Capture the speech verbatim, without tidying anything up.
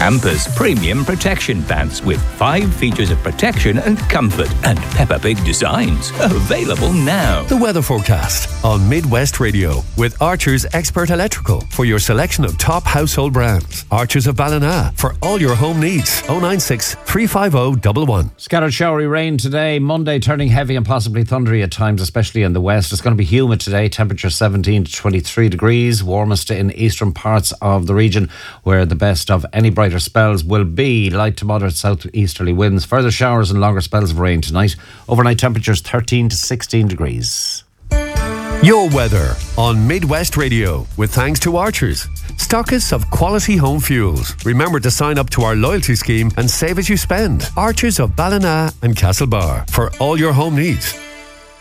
Campus Premium Protection Pants with five features of protection and comfort and Peppa Pig designs. Available now. The weather forecast on Midwest Radio with Archer's Expert Electrical for your selection of top household brands. Archer's of Ballina for all your home needs. oh nine six, three five oh, one one. Scattered showery rain today. Monday turning heavy and possibly thundery at times, especially in the west. It's going to be humid today. Temperature seventeen to twenty-three degrees. Warmest in eastern parts of the region, where the best of any brighter spells will be. Light to moderate southeasterly winds. Further showers and longer spells of rain tonight. Overnight temperatures thirteen to sixteen degrees. Your weather on Midwest Radio with thanks to Archers, stockists of quality home fuels. Remember to sign up to our loyalty scheme and save as you spend. Archers of Ballina and Castlebar for all your home needs.